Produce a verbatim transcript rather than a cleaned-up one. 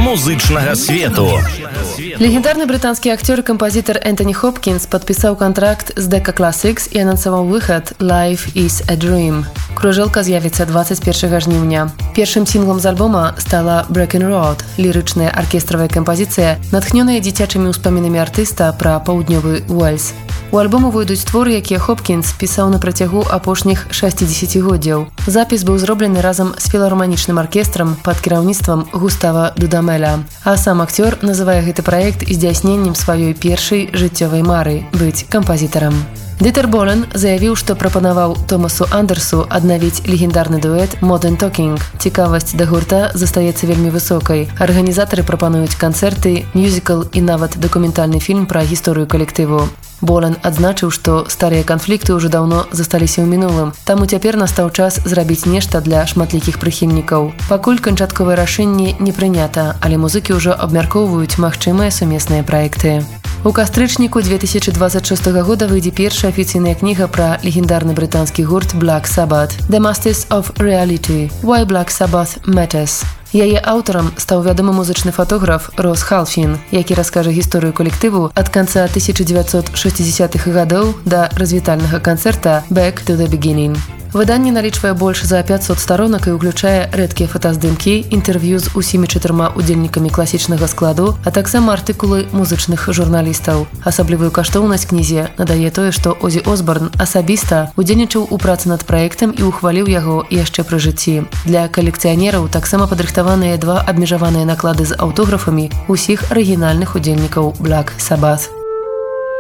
музычнага свету. Легендарны брытанскі акцёр і кампазітар Энтоні Хопкінс падпісаў кантракт з Decca Classics і анансаваў выхад «Life is a Dream». Кружэлка з'явіцца дваццаць першага жніўня. Першым сінглом з альбома стала «Breaking Road» – лірычная аркестравая кампазіцыя, натхнёная дзіцячымі ўспамінамі артыста пра паўднёвы Уэльс. У альбому выйдуць творы, якія Хопкінс пісаў на працягу апошніх шэсцідзесяцігоддзяў. Запіс быў зроблены разам з філарманічным аркестрам пад кіраўніцтвам Густава Дудамеля. А сам акцёр называе гэты праект здзяйсненнем сваёй першай жыццёвай мары – быць кампазітарам. Дытер Болен заявіў, што прапанаваў Томасу Андерсу аднавіць легендарны дуэт «Modern Talking». Цікавасць да гурта застаецца вельмі высокай. Арганізатары прапануюць канцэрты, мюзікл і нават дакументальны фільм пра гісторыю калектыву. Болен адзначыў, што старыя канфлікты ўжо даўно засталіся ў мінулым, таму цяпер настаў час зрабіць нешта для шматлікіх прыхільнікаў. Пакуль канчатковае рашэнне не прынята, але музыкі ўжо абмяркоўваюць магчымыя сумесныя праекты. У кастрычніку две тысячы двадцать шостага года выйдзе першая афіцыйная кніга пра легендарны брытанскі гурт Black Sabbath «The Masters of Reality. Why Black Sabbath Matters». Яе аўтарам стаў вядомы музычны фотограф Рос Халфін, які раскажа гісторыю калектыву ад канца тысяча дзевяцьсот шэсцідзесятых гадоў да развітальнага канцэрта «Back to the Beginning». Выданне налічвае больш за пятьсот старонак і ўключае рэдкія фотаздымкі, інтэрв'ю з усімі чатырма удзельнікамі класічнага складу, а таксама артыкулы музычных журналістаў. Асаблівую каштоўнасць кнізе надае тое, што Озі Осборн асабіста удзельнічаў у працы над праектам і ухваліў яго яшчэ пры жыцці. Для калекцыянераў таксама падрыхтаваныя два абмежаваныя наклады з аўтографамі усіх арыгінальных удзельнікаў Black Sabbath.